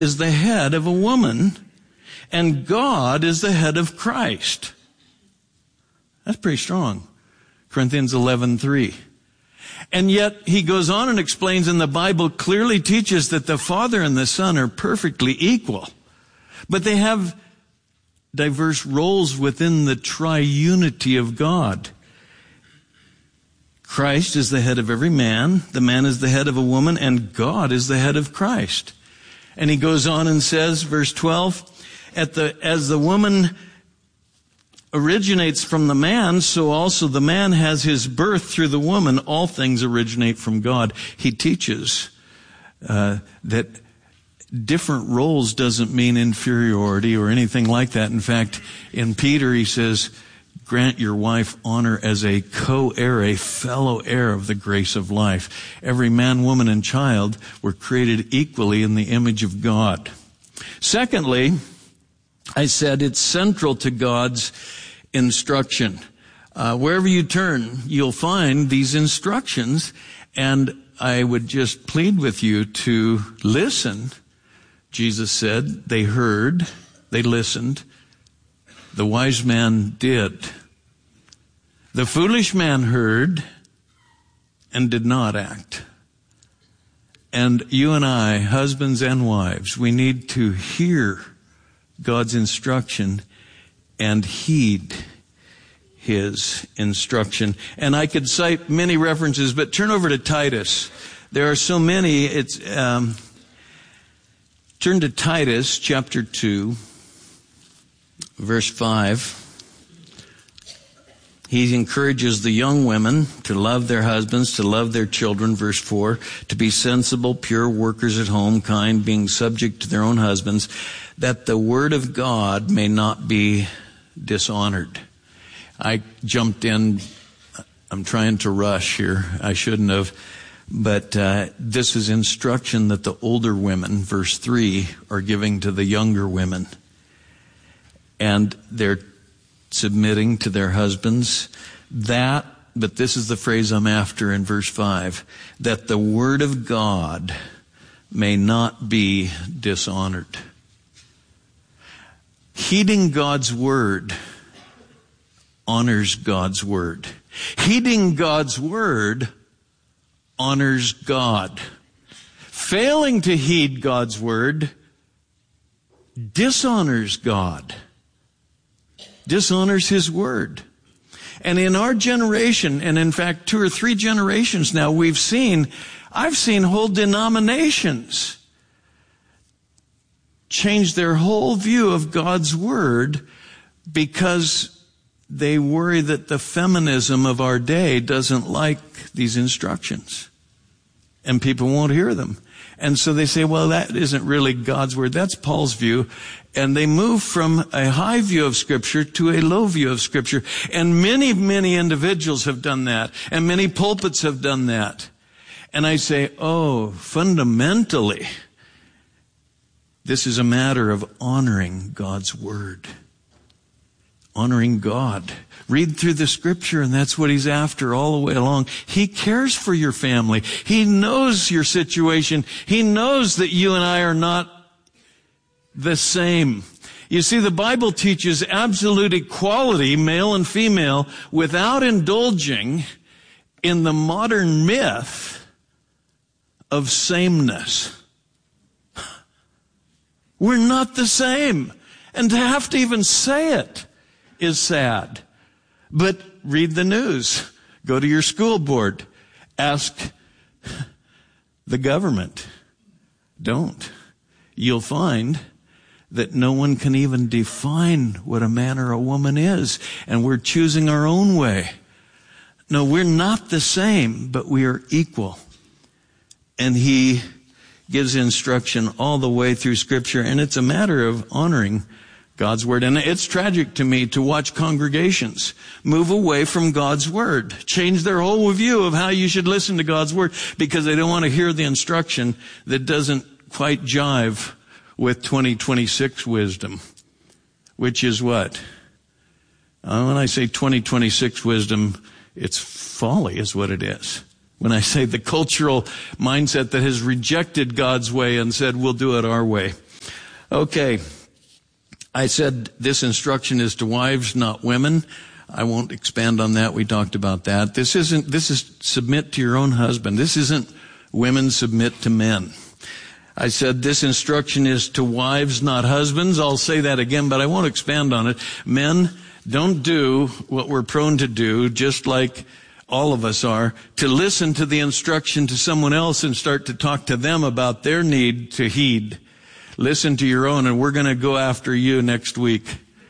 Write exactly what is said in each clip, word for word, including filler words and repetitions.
is the head of a woman, and God is the head of Christ. That's pretty strong. Corinthians eleven three. And yet he goes on and explains, and the Bible clearly teaches that the Father and the Son are perfectly equal. But they have diverse roles within the triunity of God. Christ is the head of every man, the man is the head of a woman, and God is the head of Christ. And he goes on and says, verse twelve, At the, as the woman originates from the man, so also the man has his birth through the woman. All things originate from God. He teaches uh, that different roles doesn't mean inferiority or anything like that. In fact, in Peter he says, grant your wife honor as a co-heir, a fellow heir of the grace of life. Every man, woman, and child were created equally in the image of God. Secondly, I said it's central to God's instruction. Uh, wherever you turn, you'll find these instructions, and I would just plead with you to listen. Jesus said they heard, they listened. The wise man did. The foolish man heard and did not act. And you and I, husbands and wives, we need to hear God's instruction and heed His instruction. And I could cite many references, but turn over to Titus. There are so many. It's um, turn to Titus chapter two, verse five. He encourages the young women to love their husbands, to love their children, verse four, to be sensible, pure workers at home, kind, being subject to their own husbands, that the word of God may not be dishonored. I jumped in. I'm trying to rush here. I shouldn't have. But uh, this is instruction that the older women, verse three, are giving to the younger women. And they're submitting to their husbands. That, but this is the phrase I'm after in verse five, that the word of God may not be dishonored. Heeding God's word honors God's word. Heeding God's word honors God. Failing to heed God's word dishonors God. Dishonors His word. And in our generation, and in fact two or three generations now, we've seen, I've seen whole denominations change their whole view of God's word because they worry that the feminism of our day doesn't like these instructions. And people won't hear them. And so they say, well, that isn't really God's word. That's Paul's view. And they move from a high view of Scripture to a low view of Scripture. And many, many individuals have done that. And many pulpits have done that. And I say, oh, fundamentally, this is a matter of honoring God's word. Honoring God. Read through the Scripture, and that's what He's after all the way along. He cares for your family. He knows your situation. He knows that you and I are not the same. You see, the Bible teaches absolute equality, male and female, without indulging in the modern myth of sameness. We're not the same. And to have to even say it is sad. But read the news. Go to your school board. Ask the government. Don't. You'll find that no one can even define what a man or a woman is. And we're choosing our own way. No, we're not the same, but we are equal. And He gives instruction all the way through Scripture. And it's a matter of honoring God's word. And it's tragic to me to watch congregations move away from God's word, change their whole view of how you should listen to God's word because they don't want to hear the instruction that doesn't quite jive with twenty twenty-six wisdom, which is what? Uh, when I say twenty twenty-six wisdom, it's folly is what it is. When I say the cultural mindset that has rejected God's way and said, we'll do it our way. Okay. I said this instruction is to wives, not women. I won't expand on that. We talked about that. This isn't, this is submit to your own husband. This isn't women submit to men. I said this instruction is to wives, not husbands. I'll say that again, but I won't expand on it. Men, don't do what we're prone to do, just like all of us are, to listen to the instruction to someone else and start to talk to them about their need to heed. Listen to your own, and we're going to go after you next week.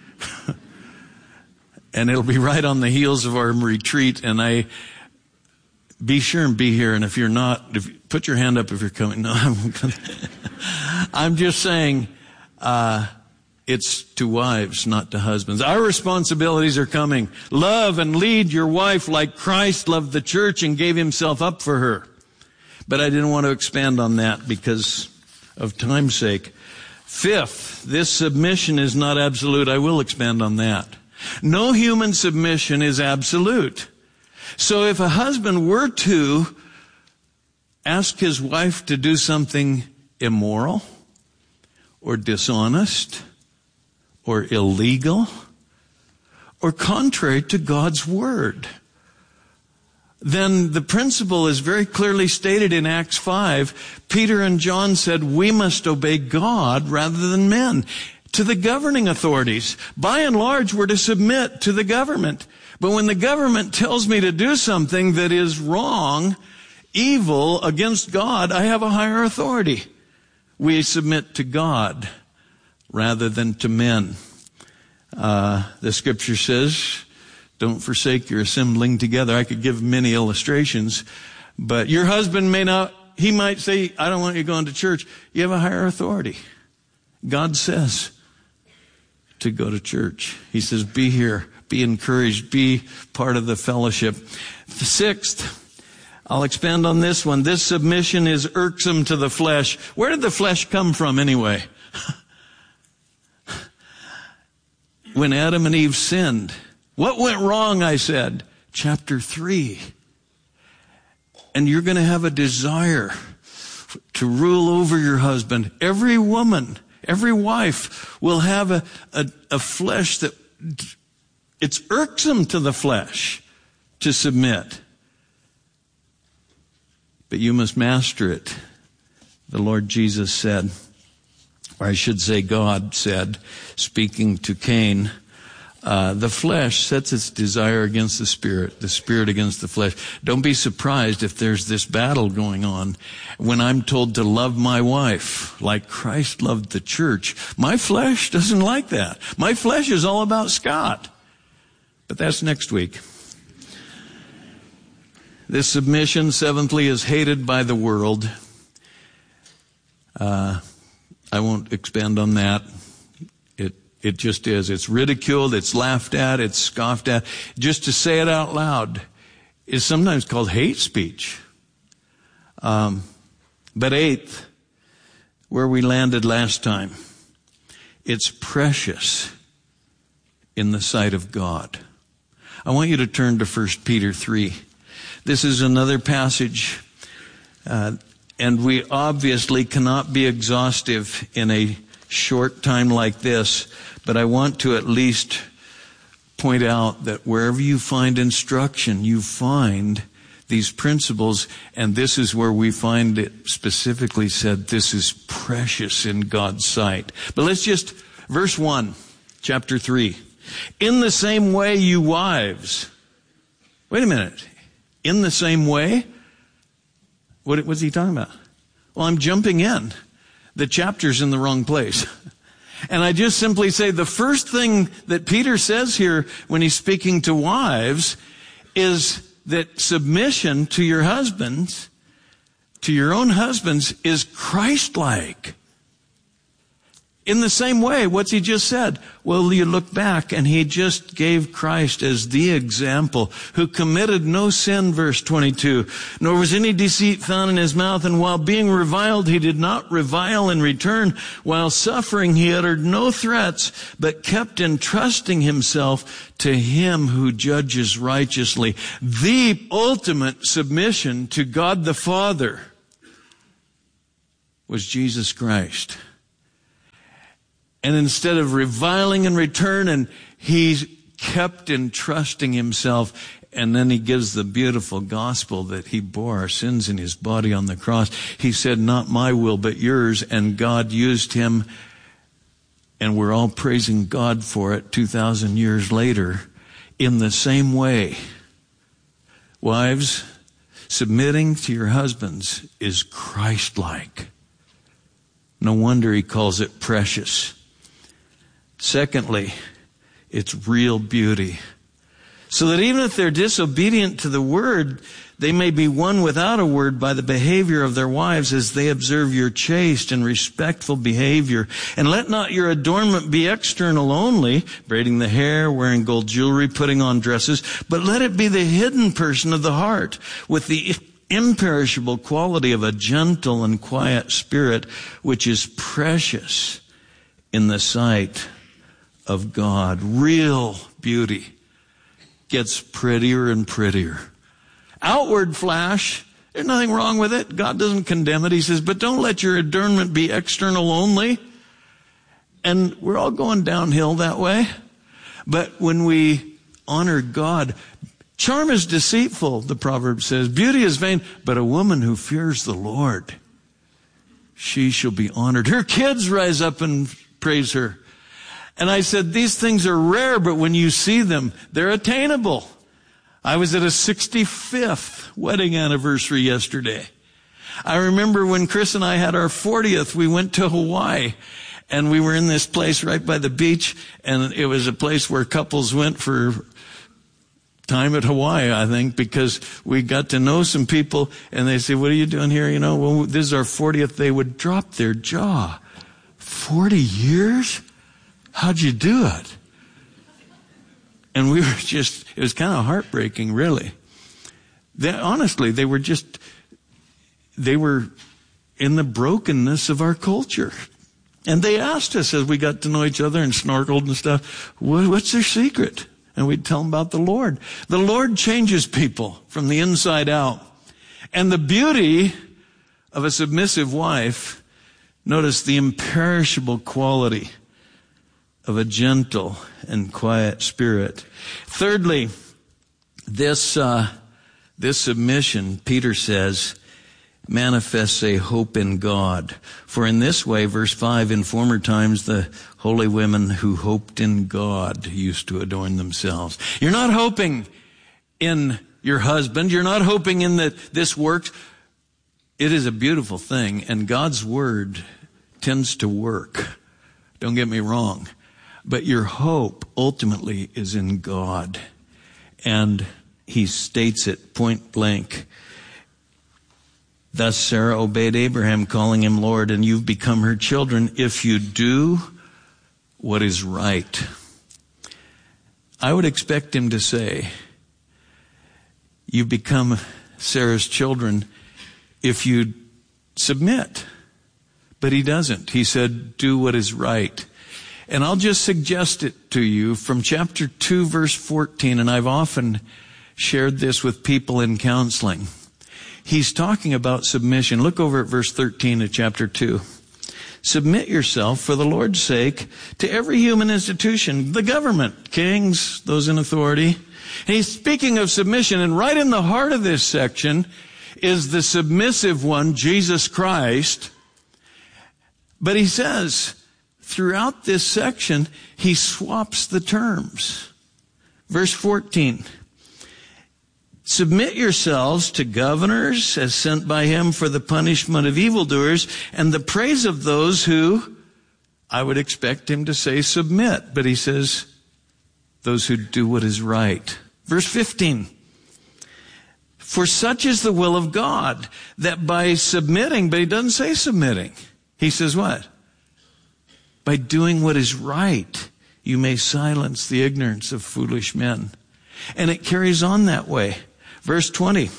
And it'll be right on the heels of our retreat. And I, be sure and be here. And if you're not, if, put your hand up if you're coming. No, I'm, I'm just saying, uh, it's to wives, not to husbands. Our responsibilities are coming. Love and lead your wife like Christ loved the church and gave himself up for her. But I didn't want to expand on that because of time's sake. Fifth, this submission is not absolute. I will expand on that. No human submission is absolute. So if a husband were to ask his wife to do something immoral or dishonest or illegal or contrary to God's word, then the principle is very clearly stated in Acts five. Peter and John said we must obey God rather than men. To the governing authorities. By and large, we're to submit to the government. But when the government tells me to do something that is wrong, evil, against God, I have a higher authority. We submit to God rather than to men. Uh, the scripture says, don't forsake your assembling together. I could give many illustrations, but your husband may not, he might say, I don't want you going to church. You have a higher authority. God says to go to church. He says, be here, be encouraged, be part of the fellowship. The sixth, I'll expand on this one. This submission is irksome to the flesh. Where did the flesh come from anyway? When Adam and Eve sinned. What went wrong, I said? Chapter three. And you're going to have a desire to rule over your husband. Every woman, every wife will have a, a, a flesh that it's irksome to the flesh to submit. But you must master it. The Lord Jesus said, or I should say God said, speaking to Cain, uh, the flesh sets its desire against the spirit, the spirit against the flesh. Don't be surprised if there's this battle going on. When I'm told to love my wife like Christ loved the church, my flesh doesn't like that. My flesh is all about Scott. But that's next week. This submission, seventhly, is hated by the world. Uh, I won't expand on that. It it just is. It's ridiculed, it's laughed at, it's scoffed at. Just to say it out loud is sometimes called hate speech. Um, but eighth, where we landed last time, it's precious in the sight of God. I want you to turn to First Peter three. This is another passage, uh, and we obviously cannot be exhaustive in a short time like this, but I want to at least point out that wherever you find instruction, you find these principles, and this is where we find it specifically said, this is precious in God's sight. But let's just, verse one, chapter three. In the same way, you wives. Wait a minute. In the same way? What was he talking about? Well, I'm jumping in. The chapter's in the wrong place. And I just simply say the first thing that Peter says here when he's speaking to wives is that submission to your husbands, to your own husbands, is Christ-like. In the same way, what's he just said? Well, you look back and he just gave Christ as the example, who committed no sin, verse twenty-two, nor was any deceit found in his mouth, and while being reviled, he did not revile in return. While suffering, he uttered no threats, but kept entrusting himself to him who judges righteously. The ultimate submission to God the Father was Jesus Christ. And instead of reviling in return, and he kept entrusting himself. And then he gives the beautiful gospel that he bore our sins in his body on the cross. He said, not my will, but yours. And God used him. And we're all praising God for it two thousand years later in the same way. Wives, submitting to your husbands is Christ-like. No wonder he calls it precious. Secondly, it's real beauty. So that even if they're disobedient to the word, they may be won without a word by the behavior of their wives as they observe your chaste and respectful behavior. And let not your adornment be external only, braiding the hair, wearing gold jewelry, putting on dresses, but let it be the hidden person of the heart with the imperishable quality of a gentle and quiet spirit, which is precious in the sight of God. Real beauty gets prettier and prettier. Outward flash, there's nothing wrong with it. God doesn't condemn it. He says, but don't let your adornment be external only. And we're all going downhill that way. But when we honor God, charm is deceitful, the proverb says. Beauty is vain, but a woman who fears the Lord, she shall be honored. Her kids rise up and praise her. And I said, these things are rare, but when you see them, they're attainable. I was at a sixty-fifth wedding anniversary yesterday. I remember when Chris and I had our fortieth, we went to Hawaii. And we were in this place right by the beach. And it was a place where couples went for time at Hawaii, I think, because we got to know some people. And they said, what are you doing here? You know, well, this is our fortieth. They would drop their jaw. forty years? How'd you do it? And we were just, it was kind of heartbreaking, really. They, honestly, they were just, they were in the brokenness of our culture. And they asked us as we got to know each other and snorkeled and stuff, what's their secret? And we'd tell them about the Lord. The Lord changes people from the inside out. And the beauty of a submissive wife, notice the imperishable quality of a gentle and quiet spirit. Thirdly, this uh, this submission, Peter says, manifests a hope in God. For in this way, verse five, in former times the holy women who hoped in God used to adorn themselves. You're not hoping in your husband. You're not hoping in that this works. It is a beautiful thing, and God's word tends to work. Don't get me wrong. But your hope ultimately is in God. And he states it point blank. Thus Sarah obeyed Abraham, calling him Lord, and you've become her children if you do what is right. I would expect him to say, you've become Sarah's children if you submit. But he doesn't. He said, do what is right. And I'll just suggest it to you from chapter two, verse fourteen, and I've often shared this with people in counseling. He's talking about submission. Look over at verse thirteen of chapter two. Submit yourself for the Lord's sake to every human institution, the government, kings, those in authority. And he's speaking of submission, and right in the heart of this section is the submissive one, Jesus Christ. But he says, throughout this section, he swaps the terms. Verse fourteen. Submit yourselves to governors as sent by him for the punishment of evildoers and the praise of those who, I would expect him to say submit, but he says those who do what is right. Verse fifteen. For such is the will of God, that by submitting, but he doesn't say submitting. He says what? By doing what is right, you may silence the ignorance of foolish men. And it carries on that way. Verse twenty.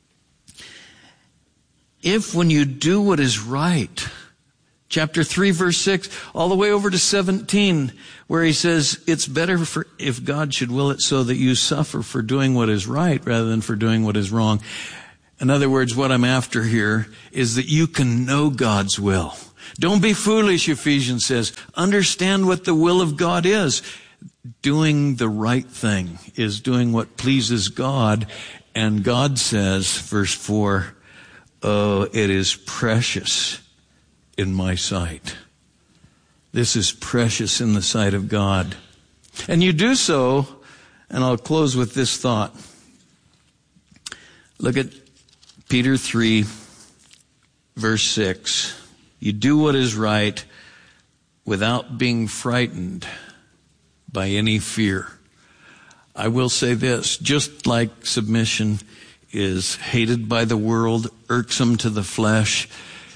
If when you do what is right, chapter three, verse six, all the way over to seventeen, where he says, it's better for if God should will it so that you suffer for doing what is right rather than for doing what is wrong. In other words, what I'm after here is that you can know God's will. Don't be foolish, Ephesians says. Understand what the will of God is. Doing the right thing is doing what pleases God. And God says, verse four, oh, it is precious in my sight. This is precious in the sight of God. And you do so, and I'll close with this thought. Look at Peter three, verse six. You do what is right without being frightened by any fear. I will say this, just like submission is hated by the world, irksome to the flesh,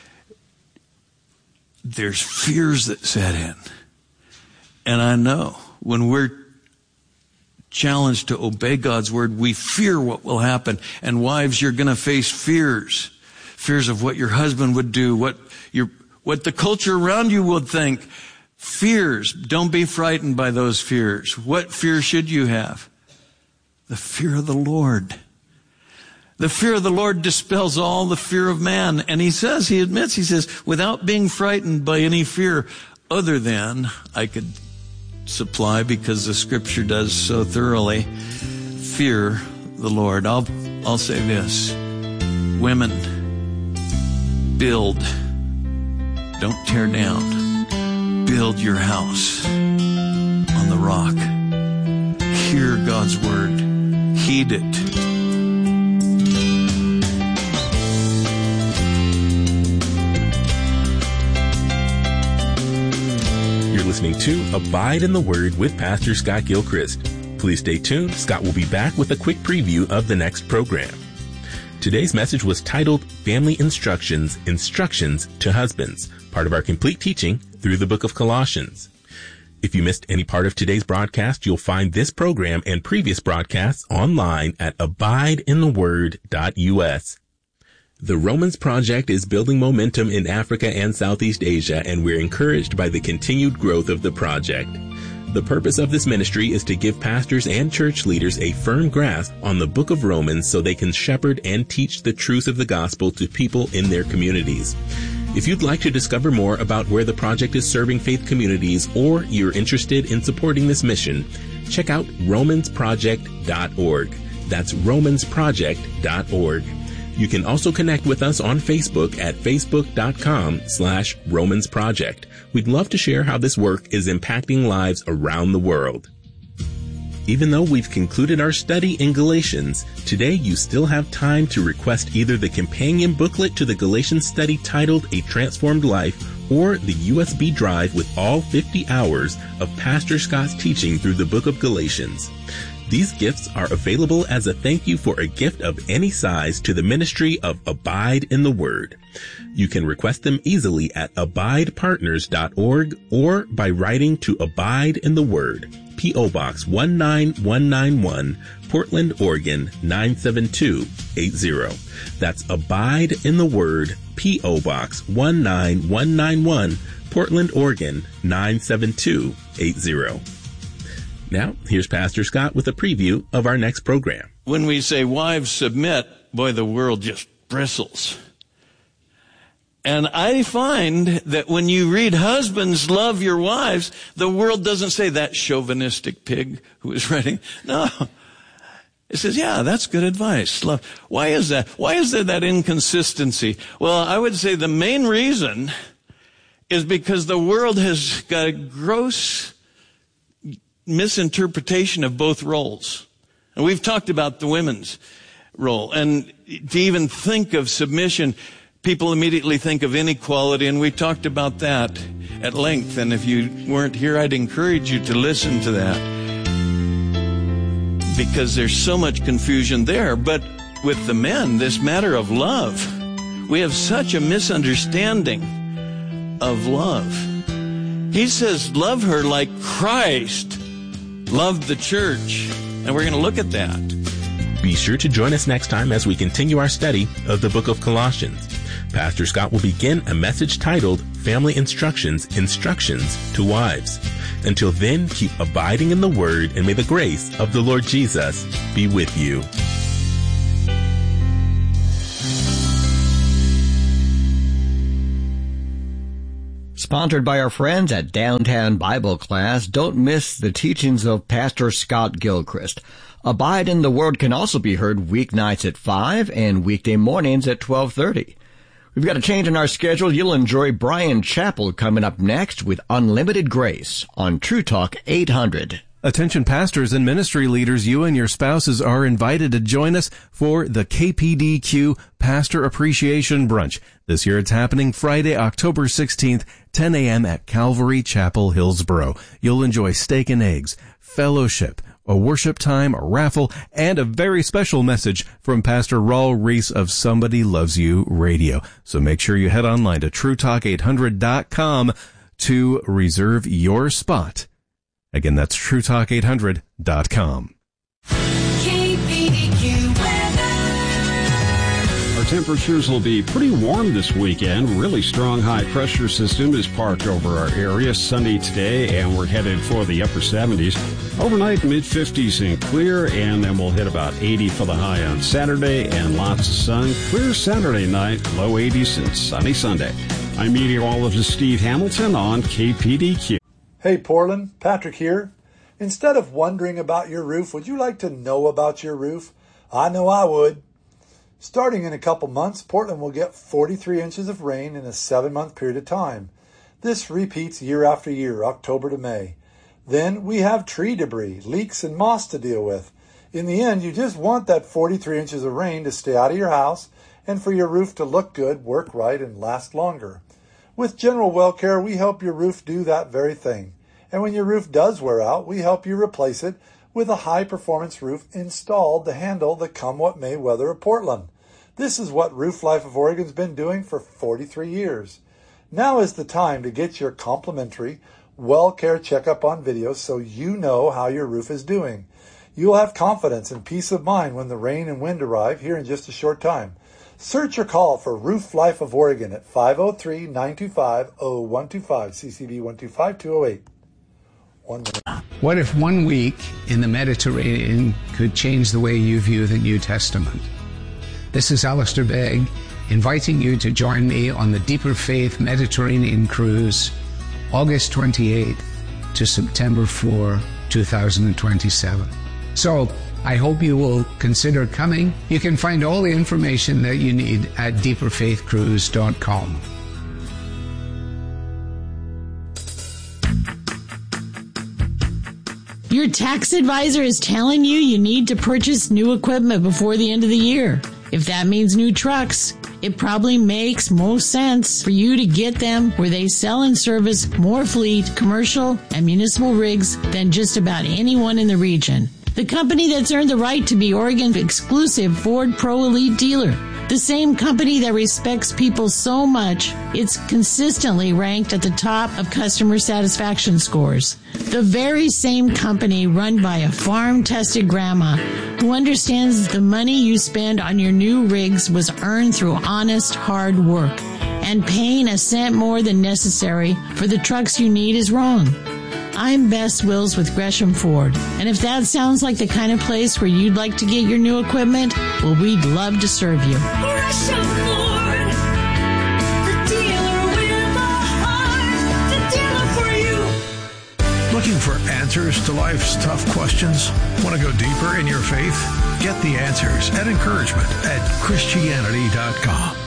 there's fears that set in. And I know when we're challenged to obey God's word, we fear what will happen. And wives, you're going to face fears. Fears of what your husband would do, what your, what the culture around you would think. Fears. Don't be frightened by those fears. What fear should you have? The fear of the Lord. The fear of the Lord dispels all the fear of man. And he says, he admits, he says, without being frightened by any fear other than I could supply, because the scripture does so thoroughly, fear the Lord. I'll, I'll say this. Women, build. Don't tear down. Build your house on the rock. Hear God's word. Heed it. You're listening to Abide in the Word with Pastor Scott Gilchrist. Please stay tuned. Scott will be back with a quick preview of the next program. Today's message was titled Family Instructions, Instructions to Husbands, part of our complete teaching through the book of Colossians. If you missed any part of today's broadcast, you'll find this program and previous broadcasts online at abide in the word dot u s. The Romans Project is building momentum in Africa and Southeast Asia, and we're encouraged by the continued growth of the project. The purpose of this ministry is to give pastors and church leaders a firm grasp on the book of Romans so they can shepherd and teach the truth of the gospel to people in their communities. If you'd like to discover more about where the project is serving faith communities, or you're interested in supporting this mission, check out romans project dot org. That's romans project dot org. You can also connect with us on Facebook at facebook.com slash Romans Project. We'd love to share how this work is impacting lives around the world. Even though we've concluded our study in Galatians, today you still have time to request either the companion booklet to the Galatians study titled A Transformed Life, or the U S B drive with all fifty hours of Pastor Scott's teaching through the book of Galatians. These gifts are available as a thank you for a gift of any size to the ministry of Abide in the Word. You can request them easily at abide partners dot org or by writing to Abide in the Word, P O Box one nine one nine one, Portland, Oregon nine seven two eight zero. That's Abide in the Word, P O Box one nine one nine one, Portland, Oregon nine seven two eight zero. Now, here's Pastor Scott with a preview of our next program. When we say wives submit, boy, the world just bristles. And I find that when you read husbands love your wives, the world doesn't say that chauvinistic pig who is writing. No. It says, yeah, that's good advice. Love. Why is that? Why is there that inconsistency? Well, I would say the main reason is because the world has got a gross misinterpretation of both roles. And we've talked about the women's role. And to even think of submission, people immediately think of inequality, and we talked about that at length. And if you weren't here, I'd encourage you to listen to that, because there's so much confusion there. But with the men, this matter of love, we have such a misunderstanding of love. He says, love her like Christ loved the church. And we're going to look at that. Be sure to join us next time as we continue our study of the book of Colossians. Pastor Scott will begin a message titled Family Instructions, Instructions to Wives. Until then, keep abiding in the Word, and may the grace of the Lord Jesus be with you. Sponsored by our friends at Downtown Bible Class. Don't miss the teachings of Pastor Scott Gilchrist. Abide in the Word can also be heard weeknights at five and weekday mornings at twelve thirty. We've got a change in our schedule. You'll enjoy Brian Chappell coming up next with Unlimited Grace on True Talk eight hundred. Attention pastors and ministry leaders, you and your spouses are invited to join us for the K P D Q Pastor Appreciation Brunch. This year it's happening Friday, October sixteenth, ten a.m. at Calvary Chapel, Hillsboro. You'll enjoy steak and eggs, fellowship, a worship time, a raffle, and a very special message from Pastor Raul Reese of Somebody Loves You Radio. So make sure you head online to true talk eight hundred dot com to reserve your spot. Again, that's true talk eight hundred dot com. K P D Q weather. Our temperatures will be pretty warm this weekend. Really strong high pressure system is parked over our area. Sunny today, and we're headed for the upper seventies. Overnight, mid fifties and clear, and then we'll hit about eighty for the high on Saturday, and lots of sun. Clear Saturday night, low eighties, and sunny Sunday. I'm meteorologist Steve Hamilton on K P D Q. Hey Portland, Patrick here. Instead of wondering about your roof, would you like to know about your roof? I know I would. Starting in a couple months, Portland will get forty-three inches of rain in a seven-month period of time. This repeats year after year, October to May. Then we have tree debris, leaks, and moss to deal with. In the end, you just want that forty-three inches of rain to stay out of your house and for your roof to look good, work right, and last longer. With General Well Care, we help your roof do that very thing. And when your roof does wear out, we help you replace it with a high-performance roof installed to handle the come-what-may weather of Portland. This is what Roof Life of Oregon's been doing for forty-three years. Now is the time to get your complimentary Well Care checkup on video so you know how your roof is doing. You'll have confidence and peace of mind when the rain and wind arrive here in just a short time. Search or call for Roof Life of Oregon at five oh three, nine two five, oh one two five, C C B one two five, two oh eight. One minute. What if one week in the Mediterranean could change the way you view the New Testament? This is Alistair Begg, inviting you to join me on the Deeper Faith Mediterranean Cruise, August twenty-eighth to September fourth, two thousand twenty-seven. So, I hope you will consider coming. You can find all the information that you need at deeper faith cruise dot com. Your tax advisor is telling you you need to purchase new equipment before the end of the year. If that means new trucks, it probably makes most sense for you to get them where they sell and service more fleet, commercial, and municipal rigs than just about anyone in the region. The company that's earned the right to be Oregon's exclusive Ford Pro Elite dealer. The same company that respects people so much, it's consistently ranked at the top of customer satisfaction scores. The very same company run by a farm-tested grandma who understands the money you spend on your new rigs was earned through honest, hard work. And paying a cent more than necessary for the trucks you need is wrong. I'm Bess Wills with Gresham Ford, and if that sounds like the kind of place where you'd like to get your new equipment, well, we'd love to serve you. Gresham Ford, the dealer with a heart, the dealer for you. Looking for answers to life's tough questions? Want to go deeper in your faith? Get the answers and encouragement at Christianity dot com.